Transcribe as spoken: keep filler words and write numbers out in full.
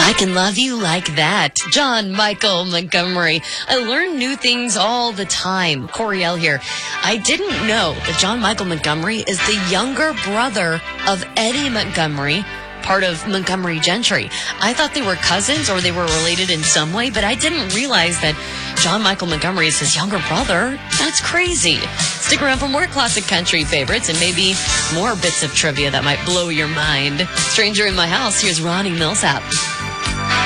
I Can Love You Like That. John Michael Montgomery. I learn new things all the time. Coriel here. I didn't know that John Michael Montgomery is the younger brother of Eddie Montgomery, part of Montgomery Gentry. I thought they were cousins or they were related in some way, but I didn't realize that John Michael Montgomery is his younger brother. That's crazy. Stick around for more classic country favorites and maybe more bits of trivia that might blow your mind. Stranger in My House, here's Ronnie Millsap.